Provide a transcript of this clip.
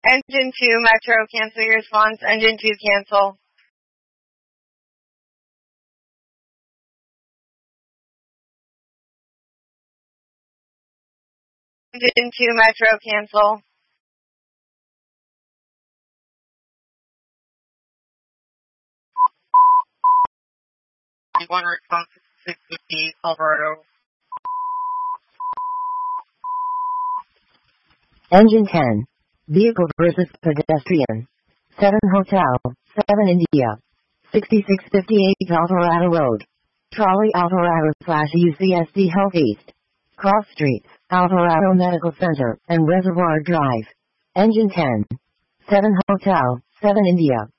Engine 2, Metro, cancel your response. Engine 2, cancel. Engine 2, Metro, cancel. One response 650, Colorado. Engine 10. Vehicle versus pedestrian. 7 Hotel, 7 India. 6658 Alvarado Road. Trolley Alvarado / UCSD Health East. Cross Streets, Alvarado Medical Center, and Reservoir Drive. Engine 10. 7 Hotel, 7 India.